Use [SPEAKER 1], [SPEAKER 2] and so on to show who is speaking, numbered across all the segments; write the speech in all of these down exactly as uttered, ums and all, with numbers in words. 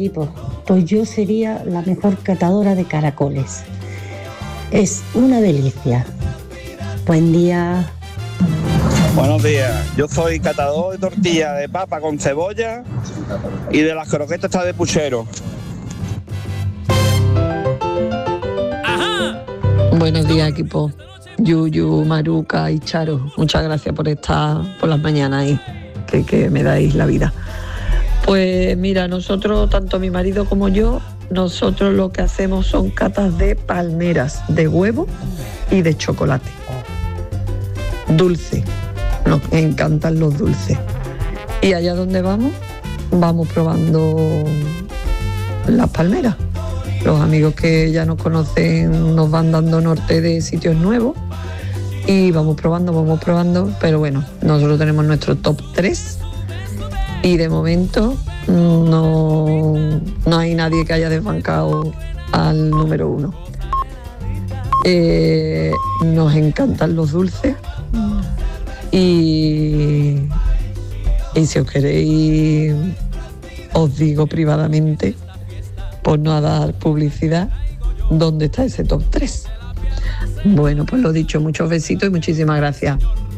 [SPEAKER 1] equipo. Pues yo sería la mejor catadora de caracoles. Es una delicia. Buen día.
[SPEAKER 2] Buenos días, yo soy catador de tortilla de papa con cebolla y de las croquetas estas de puchero.
[SPEAKER 3] ¡Ajá!
[SPEAKER 4] Buenos días, equipo. Yuyu, Maruca y Charo, muchas gracias por estar por las mañanas ahí, que, que me dais la vida. Pues mira, nosotros, tanto mi marido como yo, nosotros lo que hacemos son catas de palmeras, de huevo y de chocolate. Dulce. Nos encantan los dulces. Y allá donde vamos, vamos probando las palmeras. Los amigos que ya nos conocen nos van dando norte de sitios nuevos y vamos probando, vamos probando. Pero bueno, nosotros tenemos nuestro top tres y de momento no, no hay nadie que haya desbancado al número uno. Eh, nos encantan los dulces. Y, y si os queréis, os digo privadamente, por no dar publicidad, dónde está ese top tres. Bueno, pues lo dicho, muchos besitos y muchísimas gracias.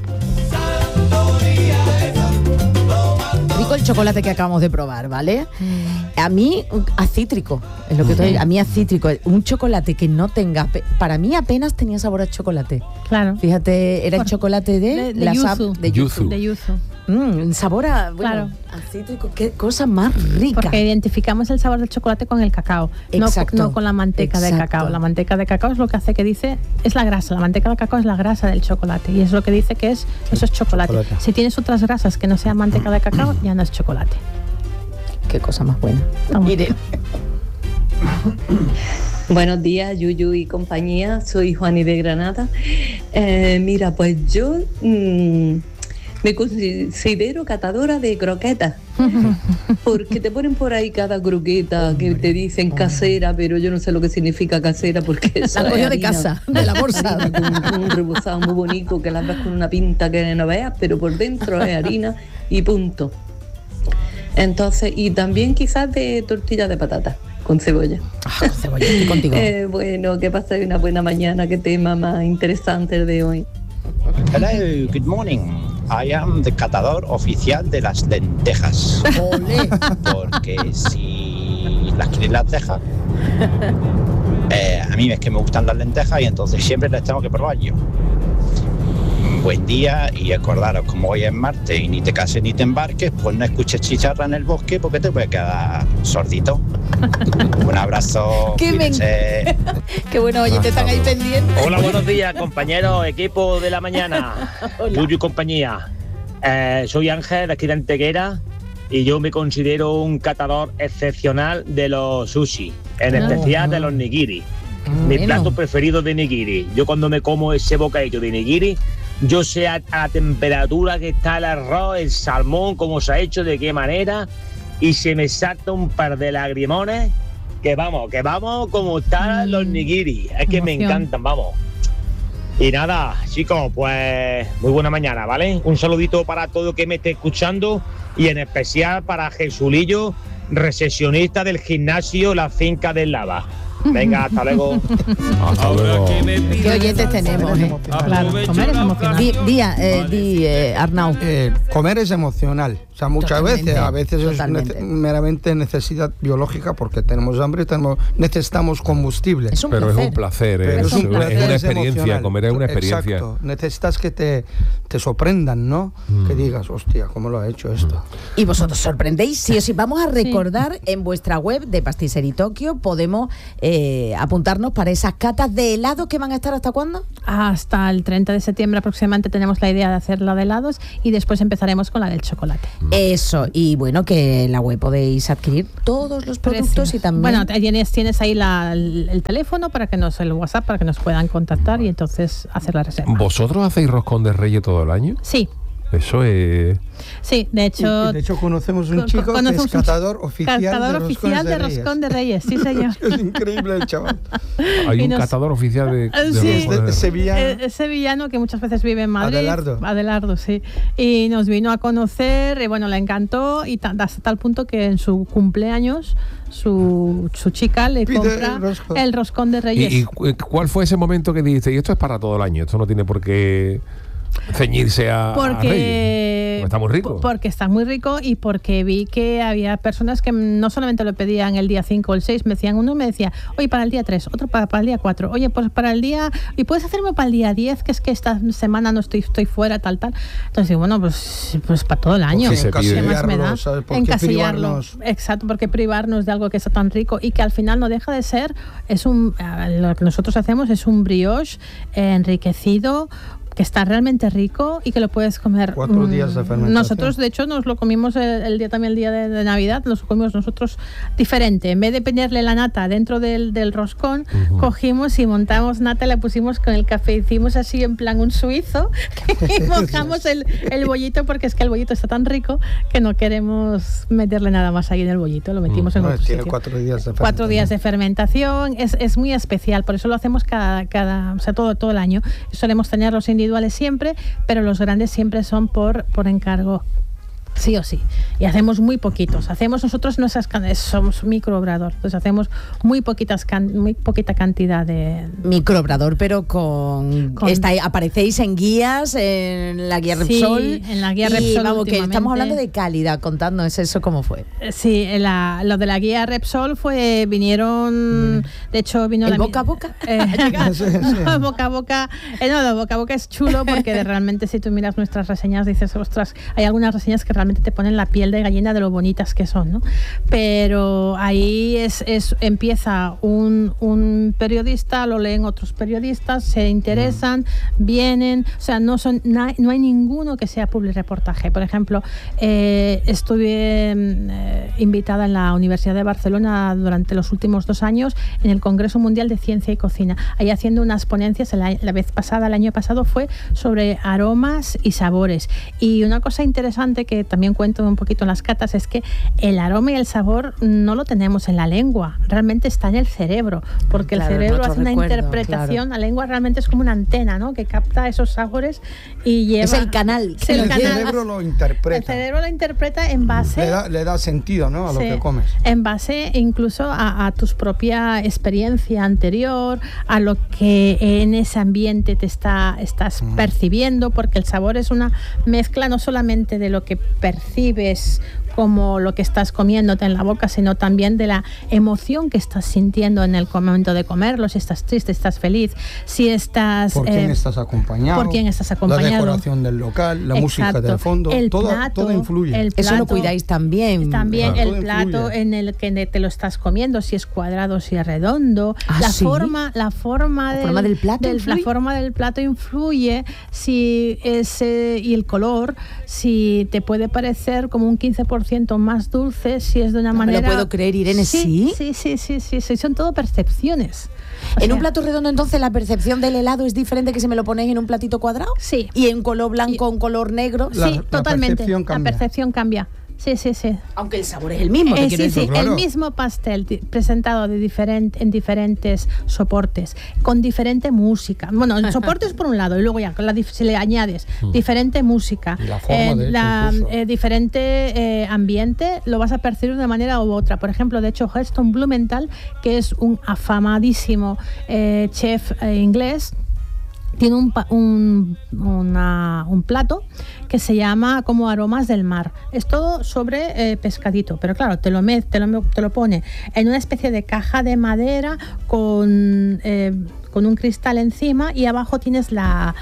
[SPEAKER 5] Rico el chocolate que acabamos de probar, ¿vale? A mí, a cítrico, es lo que estoy, a mí a cítrico, un chocolate que no tenga, para mí apenas tenía sabor a chocolate.
[SPEAKER 6] Claro.
[SPEAKER 5] Fíjate, era el chocolate de,
[SPEAKER 6] de, de
[SPEAKER 5] la
[SPEAKER 6] yuzu.
[SPEAKER 5] sap, de yuzu.
[SPEAKER 6] De yuzu.
[SPEAKER 5] Mm, sabor a, bueno,
[SPEAKER 6] claro.
[SPEAKER 5] a cítrico, qué cosa más rica.
[SPEAKER 6] Porque identificamos el sabor del chocolate con el cacao,
[SPEAKER 5] Exacto.
[SPEAKER 6] no, no con la manteca Exacto. de cacao. La manteca de cacao es lo que hace que dice, es la grasa, la manteca de cacao es la grasa del chocolate y es lo que dice que es, eso es chocolate. chocolate. Si tienes otras grasas que no sean manteca de cacao, ya no es chocolate.
[SPEAKER 5] Qué cosa más buena. Mire.
[SPEAKER 4] Buenos días, Yuyu y compañía. Soy Juani de Granada. Eh, mira, pues yo mmm, me considero catadora de croquetas. Porque te ponen por ahí cada croqueta que te dicen casera, pero yo no sé lo que significa casera porque eso
[SPEAKER 5] la
[SPEAKER 4] es
[SPEAKER 5] cogió de
[SPEAKER 4] harina,
[SPEAKER 5] casa, de la bolsa.
[SPEAKER 4] Con un rebozado muy bonito que las ves con una pinta que no veas, pero por dentro es harina y punto. Entonces, y también quizás de tortilla de patata con cebolla.
[SPEAKER 5] Ah, con cebolla, estoy contigo.
[SPEAKER 4] Eh, bueno, que paséis una buena mañana, qué tema más interesante el de hoy.
[SPEAKER 2] Hello, good morning. I am the catador oficial de las lentejas.
[SPEAKER 5] ¡Olé!
[SPEAKER 2] Porque si las queréis las lentejas, eh, a mí es que me gustan las lentejas y entonces siempre las tengo que probar yo. Buen día y acordaros, como hoy es martes y ni te cases ni te embarques, pues no escuches chicharra en el bosque porque te puede quedar sordito. Un abrazo.
[SPEAKER 5] Qué, men... Qué bueno, oye, te están ahí pendientes.
[SPEAKER 3] Hola, buenos días, compañeros, equipo de la mañana. Yuyu y compañía. Eh, soy Ángel, de aquí de Antequera, y yo me considero un catador excepcional de los sushi, en
[SPEAKER 5] oh,
[SPEAKER 3] especial
[SPEAKER 5] oh.
[SPEAKER 3] de los nigiri.
[SPEAKER 5] Oh,
[SPEAKER 3] Mi
[SPEAKER 5] bueno.
[SPEAKER 3] plato preferido de nigiri. Yo cuando me como ese bocadillo de nigiri, yo sé a, a la temperatura que está el arroz, el salmón, cómo se ha hecho, de qué manera, y se me salta un par de lagrimones, que vamos, que vamos como están mm. los nigiri. Es que Emoción. Me encantan, vamos. Y nada, chicos, pues muy buena mañana, ¿vale? Un saludito para todo el que me esté escuchando y en especial para Jesulillo, recesionista del gimnasio La Finca del Lava. Venga, hasta luego.
[SPEAKER 7] Hasta luego.
[SPEAKER 5] ¿Qué oyentes tenemos? Eh?
[SPEAKER 6] Claro, comer es emocional.
[SPEAKER 5] Di, día, eh, di eh, Arnau.
[SPEAKER 8] Eh, comer es emocional. O sea, muchas
[SPEAKER 5] Totalmente,
[SPEAKER 8] veces, a veces
[SPEAKER 5] totalmente.
[SPEAKER 8] es nece- meramente necesidad biológica porque tenemos hambre y tenemos, necesitamos combustible.
[SPEAKER 5] Es un
[SPEAKER 7] Pero
[SPEAKER 5] placer.
[SPEAKER 7] es un placer,
[SPEAKER 8] Pero
[SPEAKER 7] es,
[SPEAKER 8] es un placer,
[SPEAKER 7] es una
[SPEAKER 8] es
[SPEAKER 7] experiencia,
[SPEAKER 8] emocional.
[SPEAKER 7] comer es una experiencia.
[SPEAKER 8] Exacto, necesitas que te, te sorprendan, ¿no? Mm. Que digas, hostia, ¿cómo lo ha hecho esto?
[SPEAKER 5] Y vosotros sorprendéis, sí o sí. Vamos a recordar sí. en vuestra web de Pastisserie Tokio, podemos eh, apuntarnos para esas catas de helado que van a estar ¿hasta cuándo?
[SPEAKER 6] Hasta el treinta de septiembre aproximadamente tenemos la idea de hacer la de helados y después empezaremos con la del chocolate.
[SPEAKER 5] Eso, y bueno, que en la web podéis adquirir todos los productos Precios. Y también...
[SPEAKER 6] Bueno, tienes, tienes ahí la, el, el teléfono para que nos, el WhatsApp para que nos puedan contactar y entonces hacer la reserva.
[SPEAKER 7] ¿Vosotros hacéis roscón de Reyes todo el año?
[SPEAKER 6] Sí.
[SPEAKER 7] Eso es...
[SPEAKER 6] Sí, de hecho...
[SPEAKER 8] Y, de hecho conocemos un chico
[SPEAKER 6] co-
[SPEAKER 8] que es catador oficial,
[SPEAKER 6] catador
[SPEAKER 8] de,
[SPEAKER 6] oficial de
[SPEAKER 8] Reyes.
[SPEAKER 6] roscón de Reyes, sí señor.
[SPEAKER 8] Es increíble el chaval.
[SPEAKER 7] Hay
[SPEAKER 6] Y
[SPEAKER 7] un
[SPEAKER 6] nos-
[SPEAKER 7] catador oficial de, de
[SPEAKER 6] Sí.
[SPEAKER 7] roscones de Reyes.
[SPEAKER 8] Sevillano.
[SPEAKER 6] Eh, Es sevillano que muchas veces vive en Madrid.
[SPEAKER 8] Adelardo.
[SPEAKER 6] Adelardo, sí. Y nos vino a conocer, y bueno, le encantó, y ta- hasta tal punto que en su cumpleaños su, su chica le
[SPEAKER 8] Pide
[SPEAKER 6] compra
[SPEAKER 8] el roscón.
[SPEAKER 6] el roscón de Reyes.
[SPEAKER 7] ¿Y, y cu- cuál fue ese momento que dijiste, y esto es para todo el año, esto no tiene por qué ceñirse a, a
[SPEAKER 6] Porque,
[SPEAKER 7] Reyes? Porque está muy rico.
[SPEAKER 6] Porque está muy rico y porque vi que había personas que no solamente lo pedían el día cinco o el seis, me decían, uno me decía, oye, para el día tres, otro para, para el día cuatro, oye, pues para el día, y puedes hacerme para el día diez, que es que esta semana no estoy, estoy fuera, tal, tal. Entonces digo, bueno, pues, pues para todo el año.
[SPEAKER 7] Porque se pide.
[SPEAKER 6] ¿Qué más me da?
[SPEAKER 8] ¿Sabes? ¿Por qué
[SPEAKER 6] Encasillarlo.
[SPEAKER 8] privarnos?
[SPEAKER 6] Exacto, porque privarnos de algo que está tan rico y que al final no deja de ser, es un, eh, lo que nosotros hacemos es un brioche eh, enriquecido, que está realmente rico y que lo puedes comer.
[SPEAKER 8] Cuatro días de fermentación.
[SPEAKER 6] Nosotros, de hecho, nos lo comimos el, el día también el día de, de Navidad, lo comimos nosotros diferente. En vez de ponerle la nata dentro del, del roscón, uh-huh. cogimos y montamos nata, la pusimos con el café, hicimos así en plan un suizo, y mojamos el, el bollito, porque es que el bollito está tan rico que no queremos meterle nada más ahí en el bollito, lo metimos uh-huh. en
[SPEAKER 8] no,
[SPEAKER 6] otro
[SPEAKER 8] tiene
[SPEAKER 6] sitio.
[SPEAKER 8] cuatro días de fermentación.
[SPEAKER 6] Cuatro días de fermentación, es, es muy especial, por eso lo hacemos cada, cada o sea, todo, todo el año. Solemos tener los individuales siempre, pero los grandes siempre son por, por encargo. Sí o sí. Y hacemos muy poquitos. Hacemos nosotros nuestras can- somos microobrador, entonces hacemos muy poquitas can- muy poquita cantidad de
[SPEAKER 5] microobrador, pero con,
[SPEAKER 6] con...
[SPEAKER 5] Está, aparecéis en guías, en la guía Repsol.
[SPEAKER 6] Sí, en la guía
[SPEAKER 5] y
[SPEAKER 6] Repsol.
[SPEAKER 5] Vamos, que estamos hablando de calidad, contadnos eso cómo fue.
[SPEAKER 6] Sí, la, lo de la guía Repsol fue, vinieron, mm. de hecho vino
[SPEAKER 5] ¿El
[SPEAKER 6] la
[SPEAKER 5] boca a boca?
[SPEAKER 6] Eh, sí, sí. No, boca a boca, eh, no, no, boca a boca es chulo porque de, realmente si tú miras nuestras reseñas dices, ostras, hay algunas reseñas que realmente te ponen la piel de gallina de lo bonitas que son, ¿no? Pero ahí es, es empieza un, un periodista, lo leen otros periodistas, se interesan, mm. vienen, o sea, no son no hay, no hay ninguno que sea publireportaje. Por ejemplo, eh, estuve eh, invitada en la Universidad de Barcelona durante los últimos dos años en el Congreso Mundial de Ciencia y Cocina, ahí haciendo unas ponencias. La, la vez pasada, el año pasado, fue sobre aromas y sabores. Y una cosa interesante que también cuento un poquito en las catas es que el aroma y el sabor no lo tenemos en la lengua, realmente está en el cerebro, porque claro, el cerebro hace una recuerdo, interpretación, claro. La lengua realmente es como una antena, ¿no?, que capta esos sabores y lleva...
[SPEAKER 5] Es el canal.
[SPEAKER 6] Es el,
[SPEAKER 8] el
[SPEAKER 6] canal.
[SPEAKER 8] cerebro lo interpreta.
[SPEAKER 6] El cerebro lo interpreta en base...
[SPEAKER 8] Le da, le da sentido, ¿no?, a
[SPEAKER 6] sí,
[SPEAKER 8] lo que comes.
[SPEAKER 6] En base incluso a, a tu propia experiencia anterior, a lo que en ese ambiente te está, estás mm. percibiendo, porque el sabor es una mezcla no solamente de lo que percibes como lo que estás comiéndote en la boca, sino también de la emoción que estás sintiendo en el momento de comerlo, si estás triste, estás feliz, si estás...
[SPEAKER 8] ¿Por quién eh, estás acompañado?
[SPEAKER 6] ¿Por quién estás acompañado?
[SPEAKER 8] La decoración del local, la
[SPEAKER 6] Exacto.
[SPEAKER 8] música del fondo,
[SPEAKER 6] el
[SPEAKER 8] todo,
[SPEAKER 6] plato,
[SPEAKER 8] todo influye.
[SPEAKER 6] El plato,
[SPEAKER 5] eso lo cuidáis también.
[SPEAKER 6] También
[SPEAKER 8] claro.
[SPEAKER 6] el plato influye. En el que te lo estás comiendo, si es cuadrado, si es redondo.
[SPEAKER 5] ¿Ah,
[SPEAKER 6] la,
[SPEAKER 5] sí?
[SPEAKER 6] forma, la forma
[SPEAKER 5] ¿La
[SPEAKER 6] del,
[SPEAKER 5] forma del plato
[SPEAKER 6] del,
[SPEAKER 5] influye?
[SPEAKER 6] La forma del plato influye, si es, eh, y el color, si te puede parecer como un quince por ciento más dulce, si es de una
[SPEAKER 5] no
[SPEAKER 6] manera...
[SPEAKER 5] me lo puedo creer, Irene, ¿sí?
[SPEAKER 6] Sí, sí, sí, sí, sí, son todo percepciones. O
[SPEAKER 5] en
[SPEAKER 6] sea,
[SPEAKER 5] un plato redondo, entonces, ¿la percepción del helado es diferente que si me lo ponéis en un platito cuadrado?
[SPEAKER 6] Sí.
[SPEAKER 5] ¿Y en color blanco, en color negro?
[SPEAKER 8] La,
[SPEAKER 6] sí,
[SPEAKER 8] la
[SPEAKER 6] totalmente.
[SPEAKER 8] Percepción cambia.
[SPEAKER 6] La percepción cambia. Sí, sí, sí.
[SPEAKER 5] Aunque el sabor es el mismo, te
[SPEAKER 6] eh,
[SPEAKER 5] quiero
[SPEAKER 6] sí,
[SPEAKER 5] decir.
[SPEAKER 6] sí,
[SPEAKER 8] claro.
[SPEAKER 6] El mismo pastel di- presentado de diferente, en diferentes soportes, con diferente música. Bueno, el soporte es por un lado, y luego ya con la dif- si le añades mm. diferente música,
[SPEAKER 8] y la forma
[SPEAKER 6] eh,
[SPEAKER 8] de
[SPEAKER 6] la,
[SPEAKER 8] hecho,
[SPEAKER 6] eh, diferente eh, ambiente, lo vas a percibir de una manera u otra. Por ejemplo, de hecho, Heston Blumenthal, que es un afamadísimo eh, chef eh, inglés, tiene un, un, una, un plato que se llama como aromas del mar. Es todo sobre eh, pescadito, pero claro, te lo, met, te, lo, te lo pone en una especie de caja de madera con, eh, con un cristal encima, y abajo tienes la...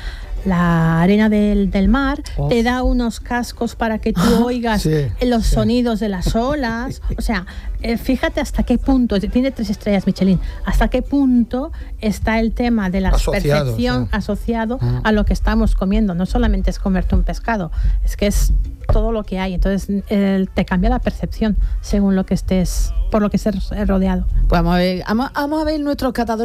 [SPEAKER 6] la arena del, del mar, oh. te da unos cascos para que tú ah, oigas
[SPEAKER 8] sí,
[SPEAKER 6] los
[SPEAKER 8] sí.
[SPEAKER 6] sonidos de las olas. O sea, eh, fíjate hasta qué punto, tiene tres estrellas Michelin, hasta qué punto está el tema de la
[SPEAKER 8] asociado,
[SPEAKER 6] percepción
[SPEAKER 8] sí.
[SPEAKER 6] asociado
[SPEAKER 8] ah.
[SPEAKER 6] a lo que estamos comiendo. No solamente es comerte un pescado, es que es todo lo que hay. Entonces eh, te cambia la percepción según lo que estés, por lo que estés rodeado.
[SPEAKER 5] Pues vamos a ver, vamos, vamos a ver nuestros catadores.